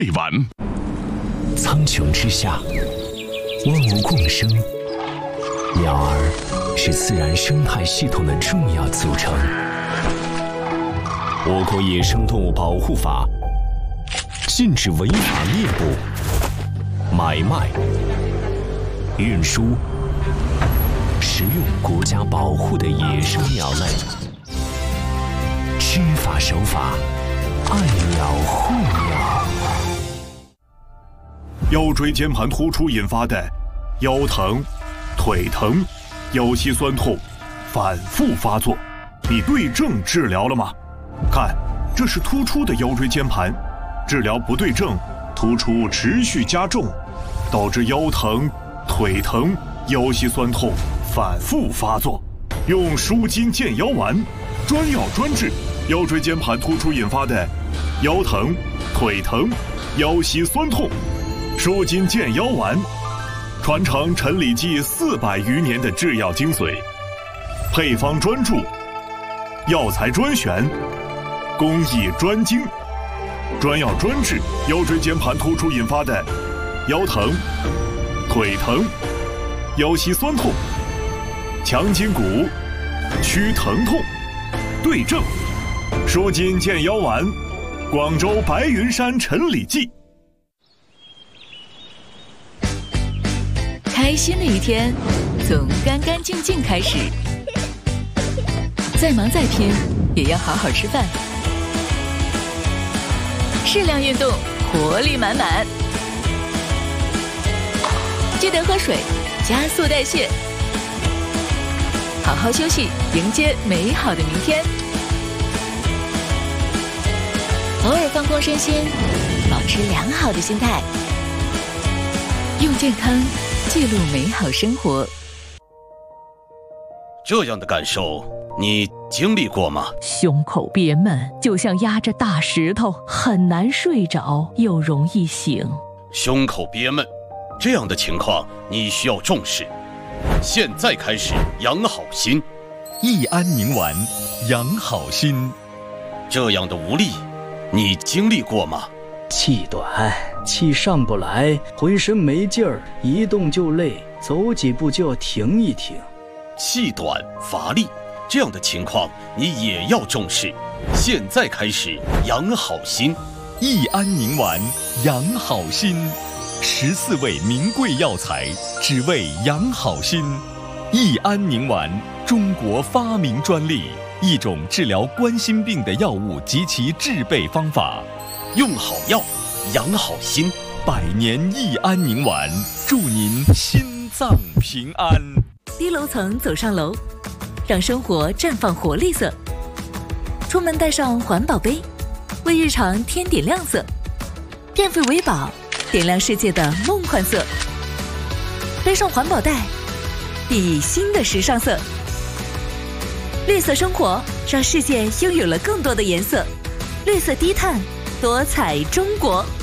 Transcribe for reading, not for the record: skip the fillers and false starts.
完。 苍穹之下，万物共生，鸟儿是自然生态系统的重要组成。我国野生动物保护法禁止违法猎捕、买卖、运输、食用国家保护的野生鸟类。知法守法，爱鸟护鸟。 腰椎间盘突出引发的腰疼、腿疼、腰膝酸痛反复发作，你对症治疗了吗？看，这是突出的腰椎间盘，治疗不对症，突出持续加重，导致腰疼、腿疼、腰膝酸痛反复发作。用舒筋健腰丸，专药专治腰椎间盘突出引发的腰疼、腿疼、腰膝酸痛。舒筋健腰丸，传承陈李济400余年的制药精髓，配方专注，药材专选，工艺专精，专药专治腰椎间盘突出引发的腰疼、腿疼、腰膝酸痛，强筋骨，祛疼痛，对症。舒筋健腰丸，广州白云山陈李济。 开心的一天，从干干净净开始。再忙再拼，也要好好吃饭。适量运动，活力满满。记得喝水，加速代谢。好好休息，迎接美好的明天。偶尔放空身心，保持良好的心态，用健康记录美好生活。 这样的感受你经历过吗？ 胸口憋闷，就像压着大石头，很难睡着，又容易醒。 胸口憋闷，这样的情况你需要重视。现在开始养好心， 益安宁丸养好心。 这样的无力你经历过吗？ 气短，气上不来，浑身没劲儿，一动就累，走几步就要停一停。 气短乏力，这样的情况你也要重视。现在开始养好心， 益安宁丸养好心，14味名贵药材，只为养好心。益安宁丸，中国发明专利，一种治疗冠心病的药物及其制备方法。 用好药，养好心 ，100年益安宁丸，祝您心脏平安。 低楼层走上楼，让生活绽放活力色。出门带上环保杯，为日常添点亮色。电费为宝，点亮世界的梦幻色。背上环保袋，熠熠新的时尚色。绿色生活，让世界拥有了更多的颜色。绿色低碳，多彩中国。